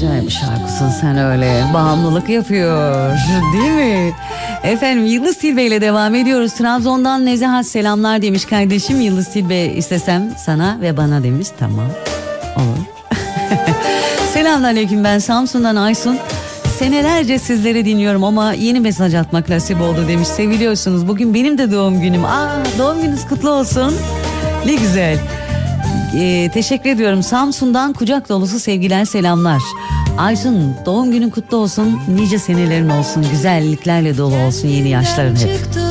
acayip bir şarkısın sen öyle. Bağımlılık yapıyor değil mi? Efendim Yıldız Tilbe ile devam ediyoruz. Trabzon'dan Nezahat selamlar demiş kardeşim. Yıldız Tilbe istesem sana ve bana demiş. Tamam olur. Selamünaleyküm, ben Samsun'dan Aysun. Senelerce sizleri dinliyorum ama yeni mesaj atmak nasip oldu demiş. Seviliyorsunuz. Bugün benim de doğum günüm. Doğum gününüz kutlu olsun. Ne güzel. Teşekkür ediyorum. Samsun'dan kucak dolusu sevgiler, selamlar. Aysun, doğum günün kutlu olsun. Nice senelerin olsun. Güzelliklerle dolu olsun yeni yaşların hep.